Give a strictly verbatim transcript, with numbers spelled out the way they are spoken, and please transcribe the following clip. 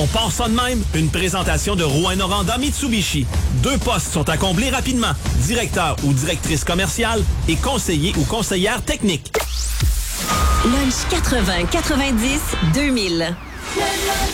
On part ça de même. Une présentation de Rouen-Noranda Mitsubishi. Deux postes sont à combler rapidement. Directeur ou directrice commerciale et conseiller ou conseillère technique. Lunch quatre-vingts quatre-vingt-dix deux mille.